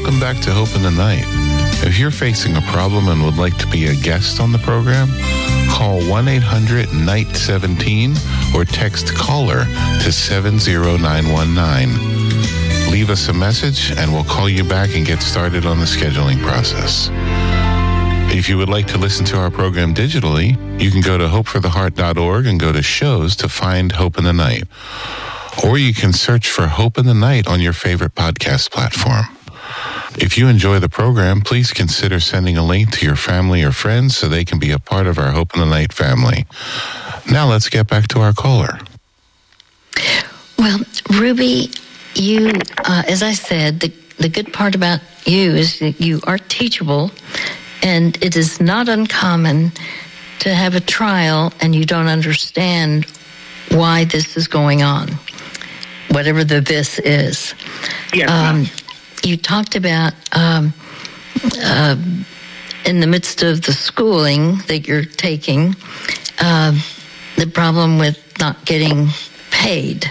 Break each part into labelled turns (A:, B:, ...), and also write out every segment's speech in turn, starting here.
A: Welcome back to Hope in the Night. If you're facing a problem and would like to be a guest on the program, call 1-800-NIGHT-17 or text CALLER to 70919. Leave us a message and we'll call you back and get started on the scheduling process. If you would like to listen to our program digitally, you can go to hopefortheheart.org and go to shows to find Hope in the Night. Or you can search for Hope in the Night on your favorite podcast platform. If you enjoy the program, please consider sending a link to your family or friends so they can be a part of our Hope in the Night family. Now let's get back to our caller.
B: Well, Ruby, you, as I said, the good part about you is that you are teachable, and it is not uncommon to have a trial and you don't understand why this is going on, whatever the this is.
C: Yes,
B: you talked about in the midst of the schooling that you're taking, the problem with not getting paid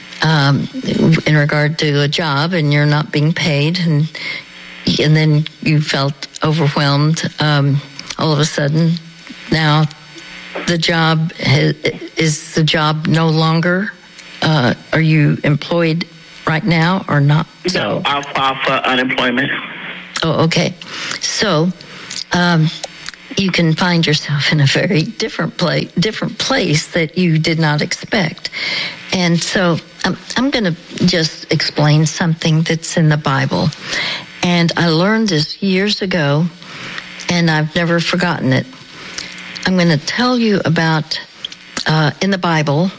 B: in regard to a job, and you're not being paid, and then you felt overwhelmed all of a sudden. Now, the job is the job no longer? Are you employed right now or not?
C: No, I'll file for unemployment.
B: Oh, okay. So you can find yourself in a very different place that you did not expect. And so I'm going to just explain something that's in the Bible. And I learned this years ago, and I've never forgotten it. I'm going to tell you about, in the Bible,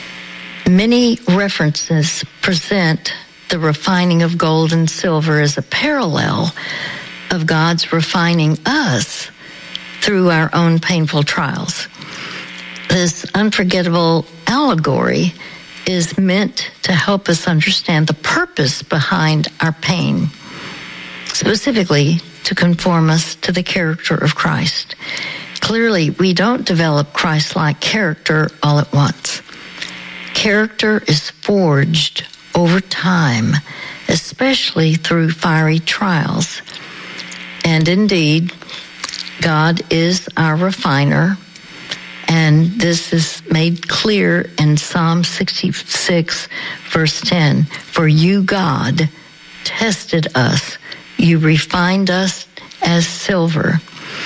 B: many references present the refining of gold and silver as a parallel of God's refining us through our own painful trials. This unforgettable allegory is meant to help us understand the purpose behind our pain, specifically to conform us to the character of Christ. Clearly, we don't develop Christ-like character all at once. Character is forged over time, especially through fiery trials. And indeed, God is our refiner, and this is made clear in Psalm 66, verse 10. For you, God, tested us. You refined us as silver.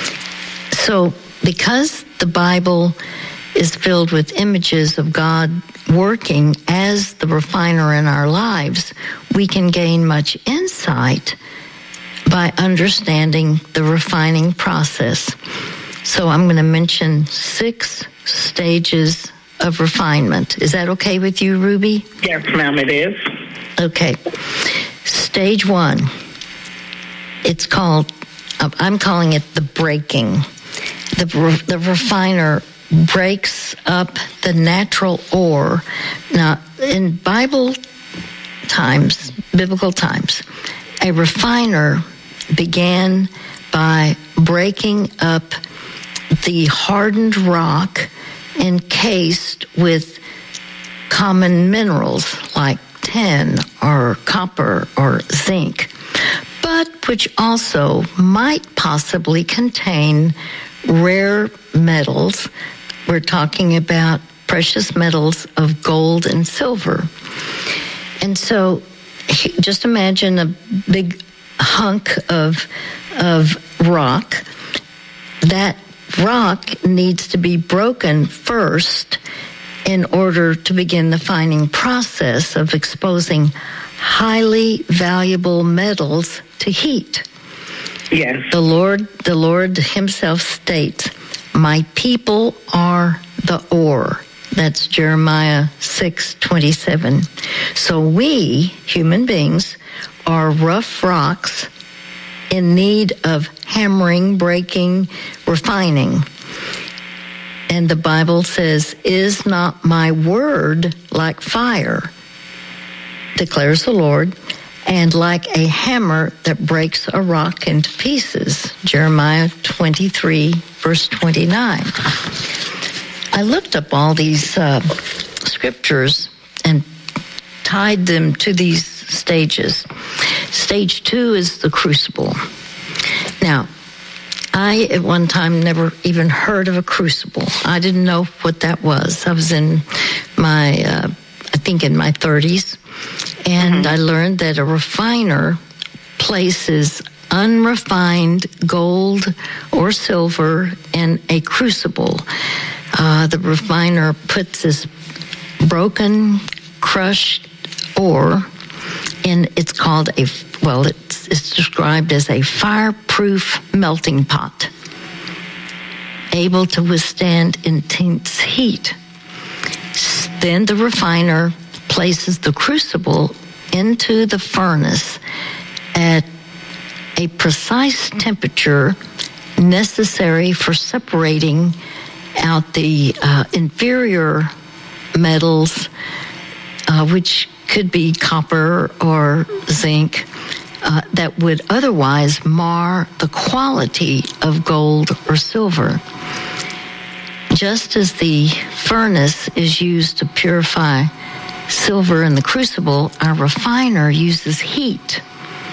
B: So, because the Bible is filled with images of God working as the refiner in our lives, we can gain much insight by understanding the refining process. So I'm going to mention 6 stages of refinement. Is that okay with you, Ruby?
C: Yes, ma'am, it is.
B: Okay. Stage 1. It's called, I'm calling it the breaking. The refiner breaks up the natural ore. Now, in biblical times, a refiner began by breaking up the hardened rock encased with common minerals like tin or copper or zinc, but which also might possibly contain rare metals. We're talking about precious metals of gold and silver. And so just imagine a big hunk of rock. That rock needs to be broken first in order to begin the fining process of exposing highly valuable metals to heat.
C: Yes.
B: The Lord himself states, my people are the ore. That's Jeremiah 6:27. So we, human beings, are rough rocks in need of hammering, breaking, refining. And the Bible says, is not my word like fire, declares the Lord, and like a hammer that breaks a rock into pieces. Jeremiah 23, verse 29. I looked up all these scriptures and tied them to these stages. Stage 2 is the crucible. Now, I, at one time, never even heard of a crucible. I didn't know what that was. I was in my, I think in my 30s, and I learned that a refiner places unrefined gold or silver in a crucible. The refiner puts this broken, crushed ore in, it's called a, well, it's described as a fireproof melting pot, able to withstand intense heat. Then the refiner places the crucible into the furnace at a precise temperature necessary for separating out the inferior metals, which could be copper or zinc, that would otherwise mar the quality of gold or silver. Just as the furnace is used to purify silver in the crucible, our refiner uses heat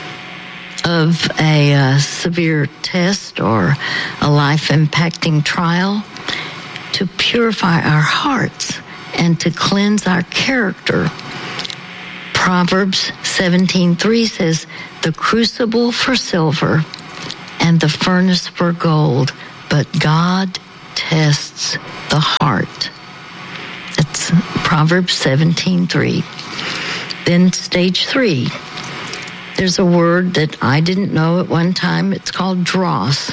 B: of a severe test or a life-impacting trial to purify our hearts and to cleanse our character. Proverbs 17:3 says, "The crucible for silver and the furnace for gold, but God tests the heart." That's Proverbs 17:3. Then stage 3. There's a word that I didn't know at one time. It's called dross,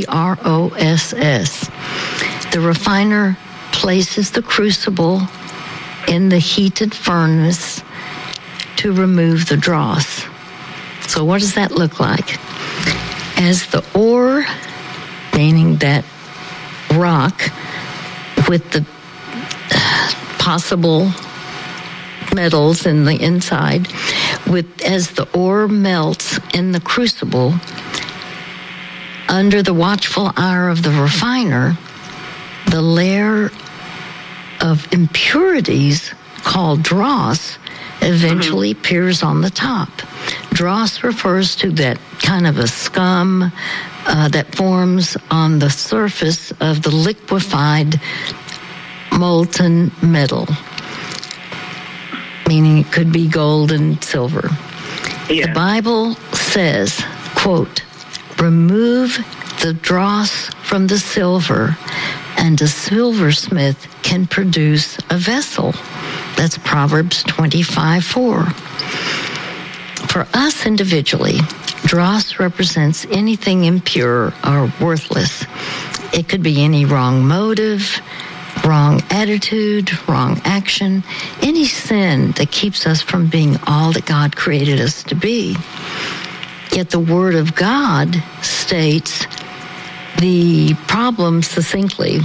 B: D-R-O-S-S. The refiner places the crucible in the heated furnace to remove the dross. So what does that look like? As the ore, meaning that rock with the possible metals in the inside, as the ore melts in the crucible, under the watchful eye of the refiner, the layer of impurities called dross eventually appears on the top. Dross refers to that kind of a scum that forms on the surface of the liquefied molten metal, meaning it could be gold and silver.
C: Yeah.
B: The Bible says, quote, "Remove the dross from the silver, and a silversmith can produce a vessel." That's Proverbs 25:4. For us individually, dross represents anything impure or worthless. It could be any wrong motive, wrong attitude, wrong action, any sin that keeps us from being all that God created us to be. Yet the Word of God states the problem succinctly.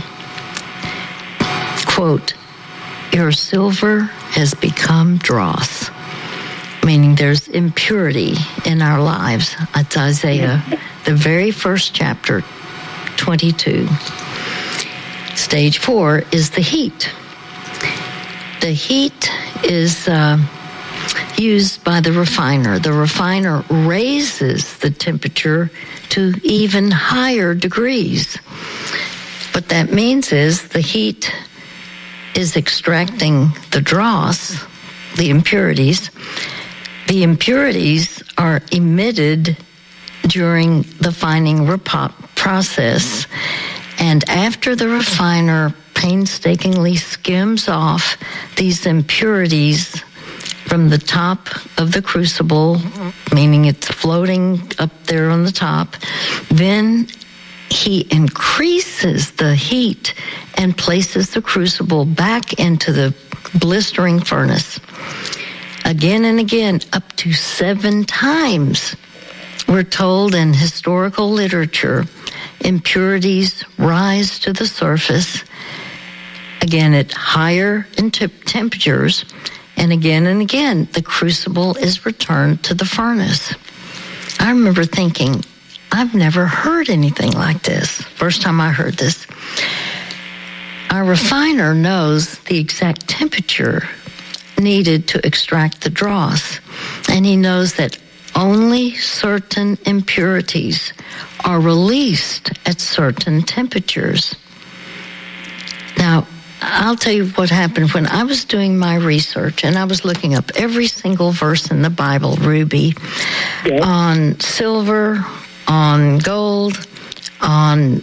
B: Quote, "Your silver has become dross," meaning there's impurity in our lives. It's Isaiah, the very first chapter, 22. Stage 4 is the heat. The heat is used by the refiner. The refiner raises the temperature to even higher degrees. What that means is the heat is extracting the dross, the impurities. The impurities are emitted during the fining process, and after the refiner painstakingly skims off these impurities from the top of the crucible, meaning it's floating up there on the top, then he increases the heat and places the crucible back into the blistering furnace. Again and again, up to 7 times, we're told in historical literature, impurities rise to the surface, again at higher temperatures, and again, the crucible is returned to the furnace. I remember thinking, I've never heard anything like this. First time I heard this. Our refiner knows the exact temperature needed to extract the dross, and he knows that only certain impurities are released at certain temperatures. Now, I'll tell you what happened when I was doing my research, and I was looking up every single verse in the Bible, Ruby, on silver, on gold, on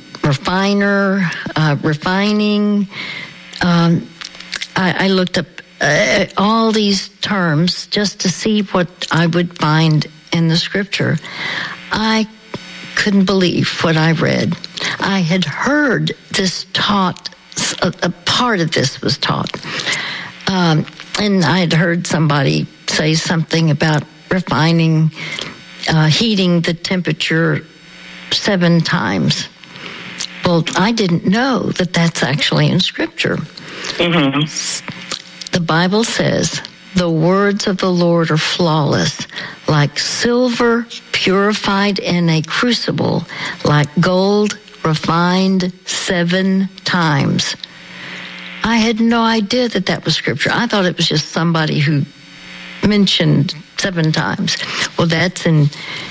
B: refining. I looked up all these terms just to see what I would find in the scripture. I couldn't believe what I read. I had heard this taught, a part of this was taught. And I had heard somebody say something about refining, heating the temperature 7 times. Well, I didn't know that that's actually in Scripture. Mm-hmm. The Bible says, the words of the Lord are flawless, like silver purified in a crucible, like gold refined 7 times. I had no idea that that was Scripture. I thought it was just somebody who mentioned 7 times. Well, that's in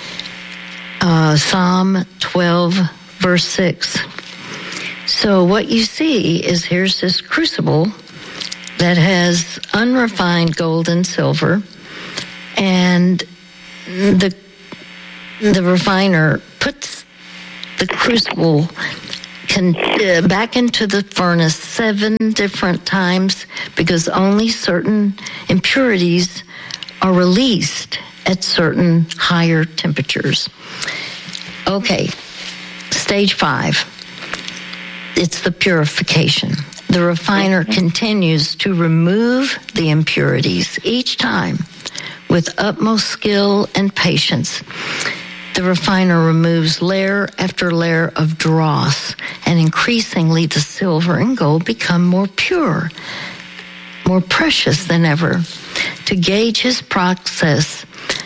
B: Psalm 12, verse 6. So what you see is here's this crucible that has unrefined gold and silver, and the refiner puts the crucible back into the furnace 7 different times because only certain impurities are released at certain higher temperatures. Okay, stage 5. It's the purification. The refiner continues to remove the impurities each time with utmost skill and patience. The refiner removes layer after layer of dross, and increasingly the silver and gold become more pure, more precious than ever. To gauge his progress,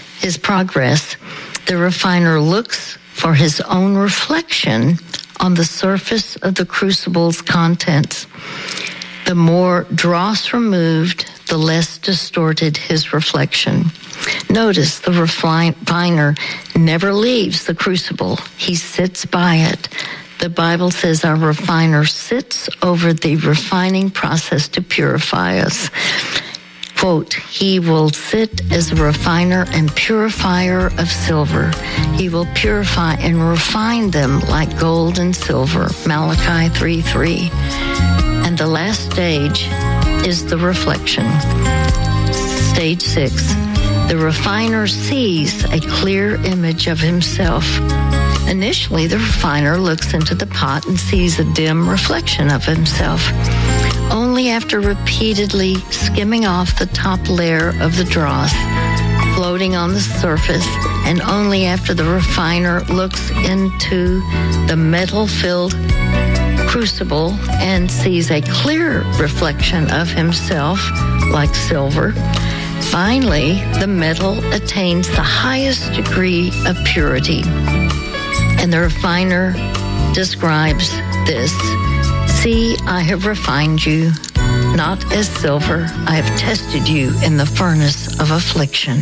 B: the refiner looks for his own reflection on the surface of the crucible's contents. The more dross removed, the less distorted his reflection. Notice the refiner never leaves the crucible. He sits by it. The Bible says our refiner sits over the refining process to purify us. Quote, he will sit as a refiner and purifier of silver. He will purify and refine them like gold and silver. Malachi 3:3. And the last stage is the reflection. Stage 6. The refiner sees a clear image of himself. Initially, the refiner looks into the pot and sees a dim reflection of himself. Only after repeatedly skimming off the top layer of the dross, floating on the surface, and only after the refiner looks into the metal-filled crucible and sees a clear reflection of himself like silver, finally, the metal attains the highest degree of purity. And the refiner describes this. See, I have refined you, not as silver. I have tested you in the furnace of affliction.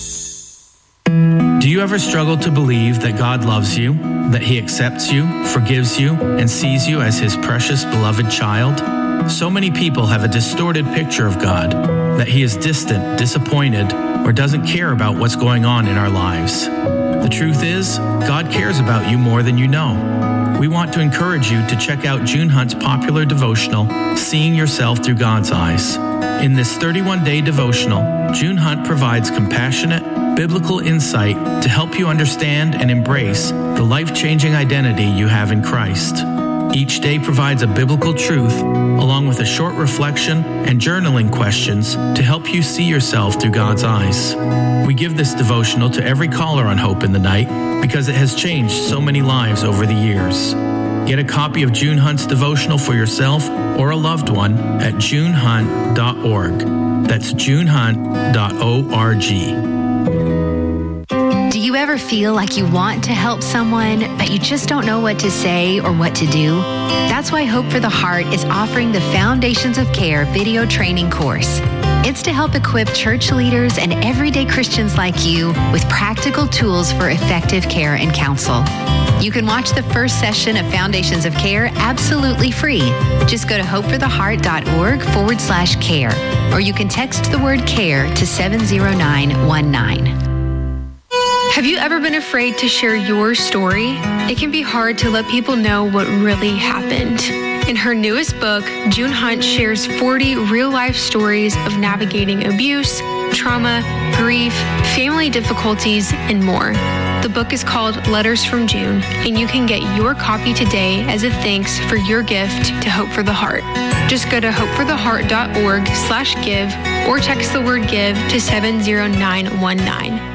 D: Do you ever struggle to believe that God loves you, that He accepts you, forgives you, and sees you as His precious, beloved child? So many people have a distorted picture of God, that He is distant, disappointed, or doesn't care about what's going on in our lives. The truth is, God cares about you more than you know. We want to encourage you to check out June Hunt's popular devotional, Seeing Yourself Through God's Eyes. In this 31-day devotional, June Hunt provides compassionate, biblical insight to help you understand and embrace the life-changing identity you have in Christ. Each day provides a biblical truth, along with a short reflection and journaling questions to help you see yourself through God's eyes. We give this devotional to every caller on Hope in the Night because it has changed so many lives over the years. Get a copy of June Hunt's devotional for yourself or a loved one at junehunt.org. That's junehunt.org.
E: Do you ever feel like you want to help someone, but you just don't know what to say or what to do? That's why Hope for the Heart is offering the Foundations of Care video training course. It's to help equip church leaders and everyday Christians like you with practical tools for effective care and counsel. You can watch the first session of Foundations of Care absolutely free. Just go to hopefortheheart.org/care, or you can text the word CARE to 70919.
F: Have you ever been afraid to share your story? It can be hard to let people know what really happened. In her newest book, June Hunt shares 40 real-life stories of navigating abuse, trauma, grief, family difficulties, and more. The book is called Letters from June, and you can get your copy today as a thanks for your gift to Hope for the Heart. Just go to hopefortheheart.org/give or text the word give to 70919.